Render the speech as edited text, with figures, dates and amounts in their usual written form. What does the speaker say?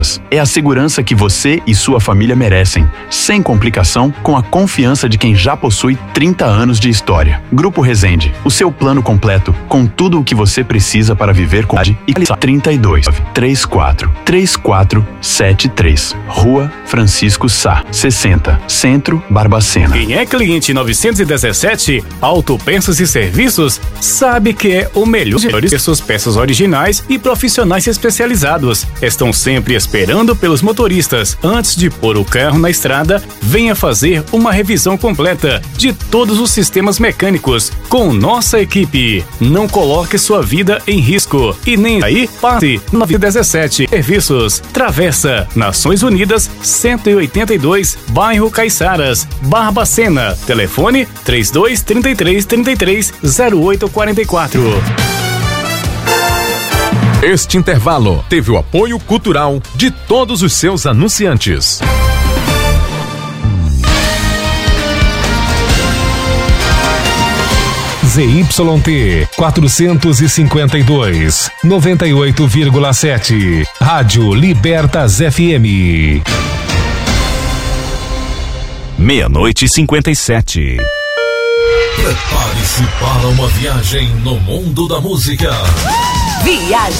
É a segurança que você e sua família merecem, sem complicação, com a confiança de quem já possui 30 anos de história. Grupo Resende, o seu plano completo, com tudo o que você precisa para viver com qualidade e 32 34 3473. Rua Francisco Sá, 60, Centro, Barbacena. Quem é cliente 917 Autopeças e Serviços sabe que é o melhor de suas peças originais e profissionais especializados. Estão sempre esperando pelos motoristas. Antes de pôr o carro na estrada, venha fazer uma revisão completa de todos os sistemas mecânicos com nossa equipe. Não coloque sua vida em risco e nem aí passe 917 Serviços, Travessa Nações Unidas 182, bairro Caiçaras, Barbacena. Telefone 3233 0844. Este intervalo teve o apoio cultural de todos os seus anunciantes. ZYT 452, 98,7. Rádio Libertas FM. 00:57. Prepare-se para uma viagem no mundo da música. Viagem